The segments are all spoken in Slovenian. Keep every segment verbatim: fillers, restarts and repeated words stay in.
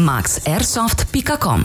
max airsoft pika com.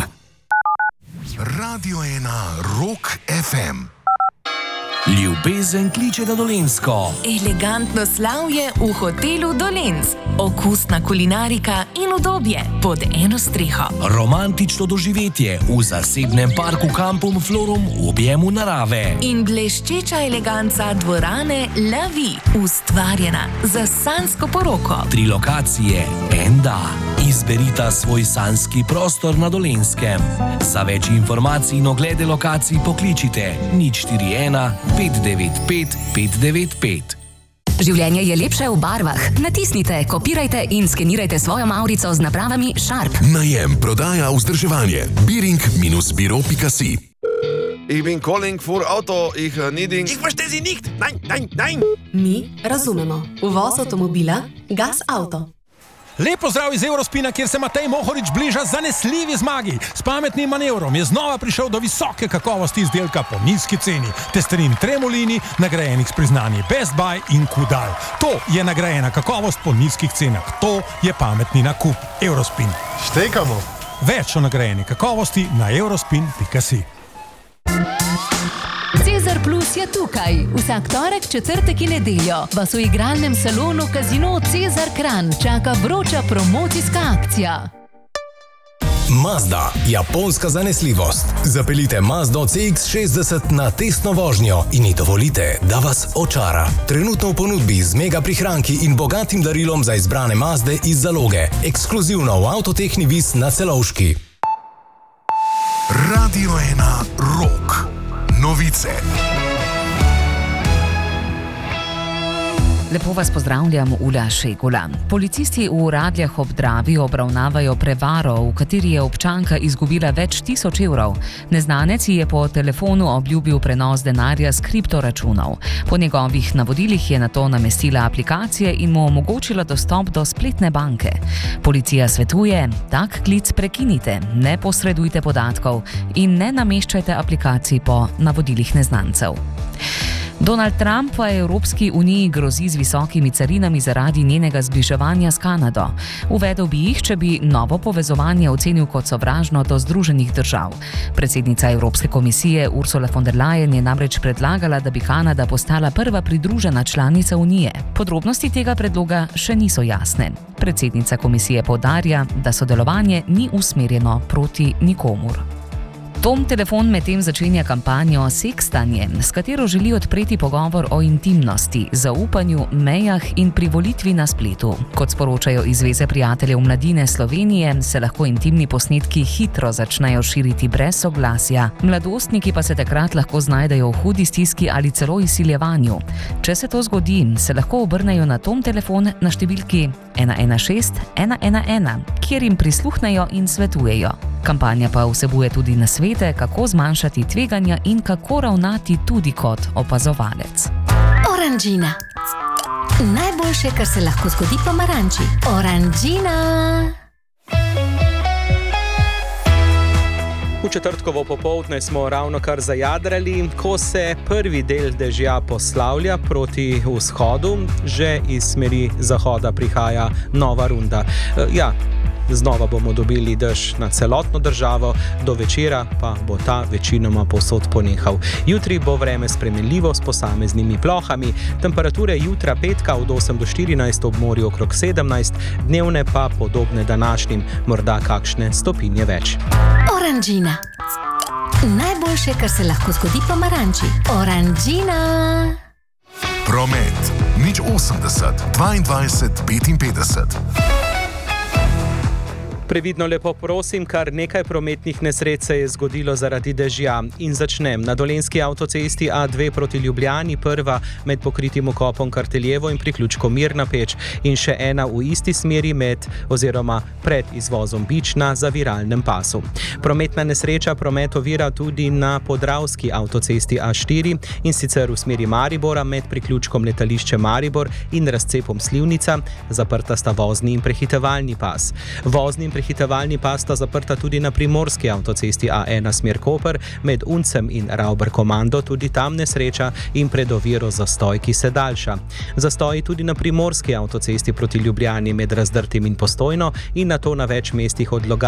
Radio ena Rock ef em. Ljubezen kliče na Dolenjsko. Elegantno slavje v hotelu Dolenc. Okusna kulinarika in udobje pod eno streho. Romantično doživetje v zasebnem parku Kampum Florum v objemu narave. In bleščeča eleganca dvorane La Vie, ustvarjena za sanjsko poroko. Tri lokacije, en da. Izberita svoj sanjski prostor na Dolenskem. Za več informacij in oglede lokacij pokličite nič štiri ena pet devet pet pet devet pet. Življenje je lepše v barvah. Natisnite, kopirajte in skenirajte svojo mavrico z napravami Sharp. Najem, prodaja, vzdrževanje. biring dash biro pika si. Ich bin calling for Auto, ich needing... Ich verstehe Sie nicht! Nein, nein, nein! Mi razumemo. Uvoz avtomobila Gas Auto. Lep pozdrav iz Eurospina, kjer se Matej Mohorič bliža zanesljivi zmagi. S pametnim manevrom je znova prišel do visoke kakovosti izdelka po nizki ceni. Testerin Tremolini, nagrajenih s priznanji Best Buy in Kudal. To je nagrajena kakovost po nizkih cenah. To je pametni nakup. Eurospin. Štekamo. Več o nagrajeni kakovosti na eurospin pika si. Cezar Plus je tukaj. Vsak torek, četrtek in nedeljo vas v igralnem salonu Casino Cezar Kranj čaka vroča promocijska akcija. Mazda, japonska zanesljivost. Zapeljite Mazdo C X šestdeset na testno vožnjo in ji dovolite, da vas očara. Trenutno v ponudbi z mega prihranki in bogatim darilom za izbrane Mazde iz zaloge. Ekskluzivno v Avtotehni Vis na Celovški. Radio ena Rock. Novice. Lepo vas pozdravljam, Ula Šegula. Policisti v Radljah ob Dravi obravnavajo prevaro, v kateri je občanka izgubila več tisoč evrov. Neznanec ji je po telefonu obljubil prenos denarja s kriptoračunov. Po njegovih navodilih je nato namestila aplikacije in mu omogočila dostop do spletne banke. Policija svetuje, tak klic prekinite, ne posredujte podatkov in ne nameščajte aplikacij po navodilih neznancev. Donald Trump pa Evropski uniji grozi z visokimi carinami zaradi njenega zbliževanja s Kanado. Uvedel bi jih, če bi novo povezovanje ocenil kot sovražno do Združenih držav. Predsednica Evropske komisije Ursula von der Leyen je namreč predlagala, da bi Kanada postala prva pridružena članica unije. Podrobnosti tega predloga še niso jasne. Predsednica komisije poudarja, da sodelovanje ni usmerjeno proti nikomur. Tom Telefon medtem začenja kampanjo Sekstanje, s katero želi odpreti pogovor o intimnosti, zaupanju, mejah in privolitvi na spletu. Kot sporočajo iz Zveze prijateljev mladine Slovenije, se lahko intimni posnetki hitro začnejo širiti brez soglasja. Mladostniki pa se takrat lahko znajdejo v hudi stiski ali celo izsiljevanju. Če se to zgodi, se lahko obrnejo na Tom Telefon na številki ena ena šest ena ena ena, kjer jim prisluhnejo in svetujejo. Kampanja pa vsebuje tudi nasvete, kako zmanjšati tveganja in kako ravnati tudi kot opazovalec. Oranžina. Najboljše, kar se lahko zgodi pomaranči. Oranžina. V četrtkovo popoldne smo ravno kar zajadrali, ko se prvi del dežja poslavlja proti vzhodu, že iz smeri zahoda prihaja nova runda. Ja, znova bomo dobili dež na celotno državo, do večera pa bo ta večinoma povsod ponehal. Jutri bo vreme spremenljivo s posameznimi plohami, temperature jutra petka od osem do štirinajst, ob morju okrog sedemnajst, dnevne pa podobne današnjim, morda kakšne stopinje več. Oranžina. Najboljše, kar se lahko zgodi pomaranči. Oranžina. Promet. nič osemdeset dvaindvajset petinpetdeset. Previdno lepo prosim, kar nekaj prometnih nesreč se je zgodilo zaradi dežja. In začnem. Na dolenjski avtocesti A dve proti Ljubljani, prva med pokritim vkopom Karteljevo in priključkom Mirna Peč in še ena v isti smeri med oziroma pred izvozom Bič na zaviralnem pasu. Prometna nesreča promet ovira tudi na podravski avtocesti A štiri in sicer v smeri Maribora med priključkom letališče Maribor in razcepom Slivnica. Zaprta sta vozni in prehitevalni pas. Vozni in prehitevalni pas sta zaprta tudi na primorski avtocesti A ena smer Koper med Uncem in Rauber Komando, tudi tam nesreča in pred oviro zastoj, ki se daljša. Zastoji tudi na primorski avtocesti proti Ljubljani med Razdrtim in Postojno in nato na več mestih od Logatca